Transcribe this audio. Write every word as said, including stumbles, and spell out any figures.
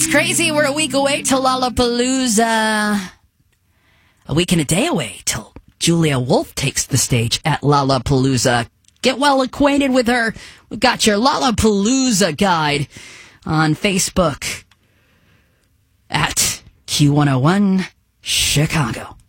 crazy. We're a week away till Lollapalooza. A week and a day away till Julia Wolf takes the stage at Lollapalooza. Get well acquainted with her. We've got your Lollapalooza guide on Facebook at Q one oh one Chicago.